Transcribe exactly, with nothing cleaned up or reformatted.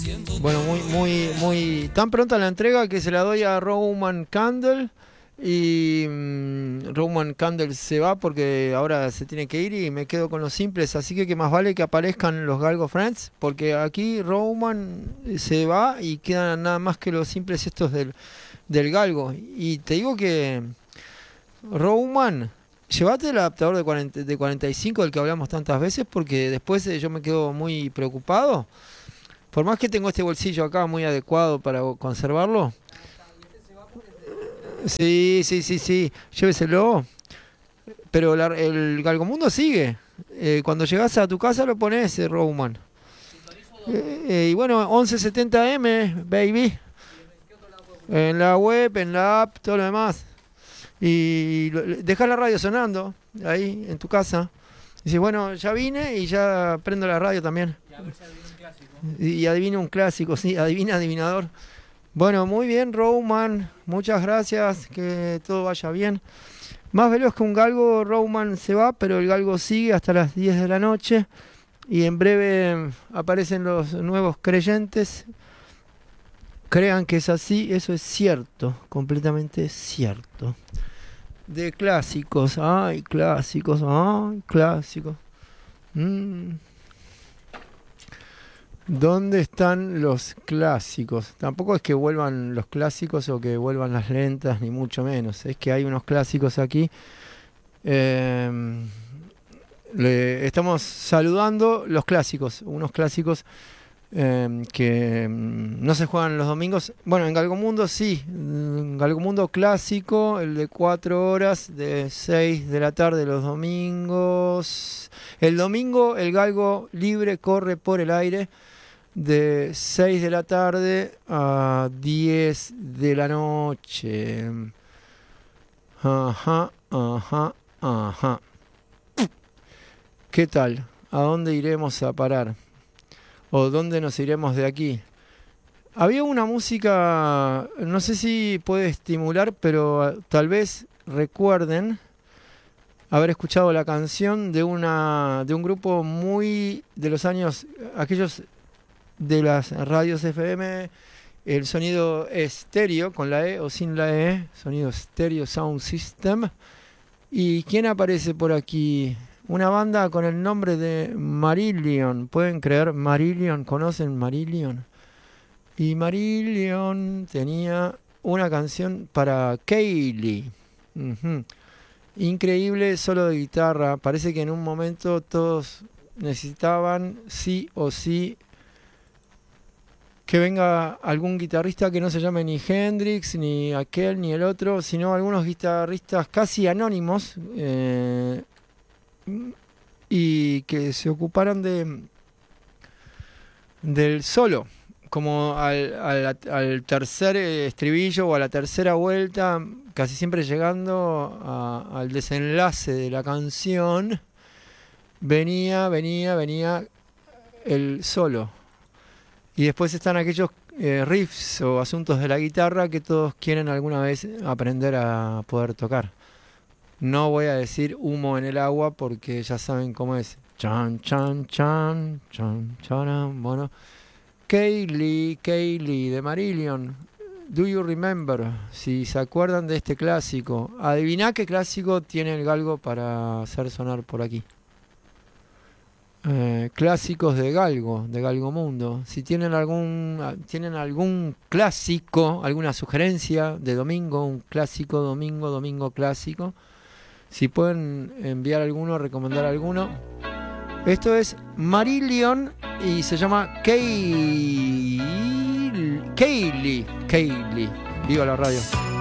Bueno, muy, muy, muy tan pronta la entrega que se la doy a Roman Candle y mmm, Roman Candle se va porque ahora se tiene que ir y me quedo con los simples, así que que más vale que aparezcan los Galgo Friends porque aquí Roman se va y quedan nada más que los simples estos del, del Galgo. Y te digo que Roman, llévate el adaptador de, cuarenta, de cuarenta y cinco del que hablamos tantas veces porque después eh, yo me quedo muy preocupado. Por más que tengo este bolsillo acá muy adecuado para conservarlo. Sí, sí, sí, sí. Lléveselo. Pero la, el Galgomundo sigue. Eh, cuando llegas a tu casa lo pones, eh, Roman. Eh, eh, y bueno, once setenta eme, baby. En la web, en la app, todo lo demás. Y dejas la radio sonando ahí en tu casa. Y dices, bueno, ya vine y ya prendo la radio también. Y adivina un clásico, sí, adivina adivinador. Bueno, muy bien, Roman, muchas gracias, que todo vaya bien. Más veloz que un galgo, Roman se va, pero el galgo sigue hasta las diez de la noche. Y en breve aparecen los nuevos creyentes. Crean que es así, eso es cierto, completamente cierto. De clásicos, ay, clásicos, ay, clásicos. Mm. ¿Dónde están los clásicos? Tampoco es que vuelvan los clásicos o que vuelvan las lentas, ni mucho menos. Es que hay unos clásicos aquí. Eh, le estamos saludando los clásicos, unos clásicos eh, que no se juegan los domingos. Bueno, en Galgomundo sí, en Galgomundo clásico, el de cuatro horas, de seis de la tarde los domingos. El domingo el galgo libre corre por el aire de seis de la tarde a diez de la noche. Ajá, ajá, ajá. ¿Qué tal? ¿A dónde iremos a parar? ¿O dónde nos iremos de aquí? Había una música, no sé si puede estimular, pero tal vez recuerden haber escuchado la canción de una de un grupo muy de los años, aquellos de las radios F M, el sonido estéreo con la E o sin la E, sonido Stereo Sound System. ¿Y quién aparece por aquí? Una banda con el nombre de Marillion. ¿Pueden creer? Marillion, ¿conocen Marillion? Y Marillion tenía una canción para Kaylee. Uh-huh. Increíble solo de guitarra. Parece que en un momento todos necesitaban sí o sí que venga algún guitarrista que no se llame ni Hendrix, ni aquel, ni el otro, sino algunos guitarristas casi anónimos eh, y que se ocuparan de del solo, como al, al, al tercer estribillo o a la tercera vuelta, casi siempre llegando a, al desenlace de la canción, venía, venía, venía el solo. Y después están aquellos eh, riffs o asuntos de la guitarra que todos quieren alguna vez aprender a poder tocar. No voy a decir humo en el agua porque ya saben cómo es. Chan, chan, chan, chan, chan. Bueno, Kaylee, Kaylee de Marillion. Do you remember? Si se acuerdan de este clásico. Adiviná qué clásico tiene el galgo para hacer sonar por aquí. Eh, clásicos de Galgo, de Galgomundo. Si tienen algún tienen algún clásico, alguna sugerencia de domingo, un clásico domingo, domingo clásico, si pueden enviar alguno, recomendar alguno. Esto es Marillion y se llama Kaylee. Kaylee. Kaylee. Viva la radio.